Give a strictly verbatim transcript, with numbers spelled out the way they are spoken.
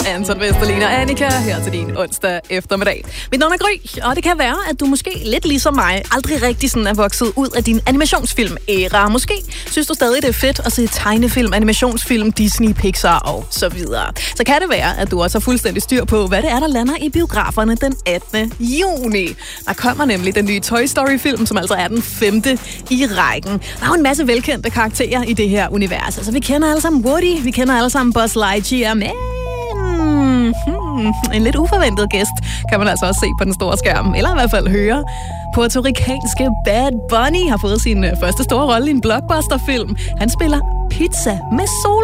Anton Vesterlin og Annika her til din onsdag eftermiddag. Mit navn er Gry, og det kan være, at du måske lidt ligesom mig aldrig rigtig sådan er vokset ud af din animationsfilm-æra. Måske synes du stadig, det er fedt at se tegnefilm, animationsfilm, Disney, Pixar og så videre. Så kan det være, at du også har fuldstændig styr på, hvad det er, der lander i biograferne den attende juni. Der kommer nemlig den nye Toy Story-film, som altså er den femte i rækken. Der er jo en masse velkendte karakterer i det her univers. Altså, vi kender alle sammen Woody, vi kender alle sammen Buzz Lightyear, men hmm, en lidt uforventet gæst kan man altså også se på den store skærm, eller i hvert fald høre. Puerto-ricanske Bad Bunny har fået sin første store rolle i en blockbusterfilm. Han spiller pizza med sol.